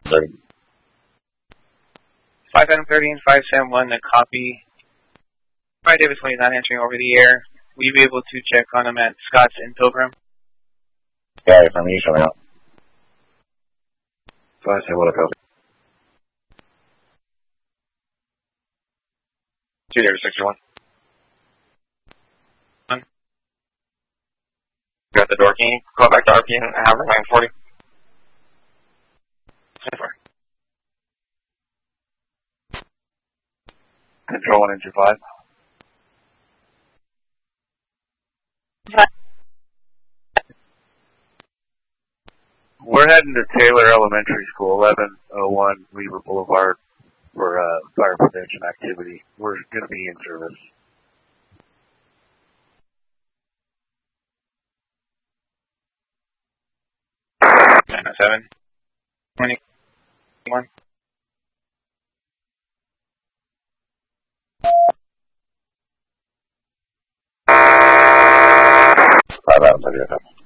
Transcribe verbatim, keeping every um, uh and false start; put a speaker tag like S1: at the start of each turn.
S1: thirty.
S2: five Adam thirty and five Sam one to copy. five Davis when he's not answering over the air. Will you be able to check on him at Scott's in Pilgrim?
S1: Yeah, from you, showing up. five Sam one to copy. two Davis sixty-one.
S2: One.
S1: Got the door key. Call back to R P and have nine forty. Control one into five. We're heading to Taylor Elementary School, eleven oh one Weaver Boulevard, for uh, fire prevention activity. We're going to be in service.
S2: nine oh seven. twenty-one.
S1: Five out,